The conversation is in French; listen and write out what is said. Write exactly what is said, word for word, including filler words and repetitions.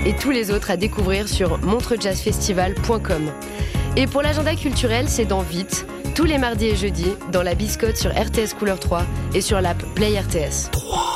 et tous les autres à découvrir sur montrejazzfestival point com. Et pour l'agenda culturel, c'est dans Vite, tous les mardis et jeudis, dans la Biscotte sur R T S Couleur trois et sur l'app Play R T S. trois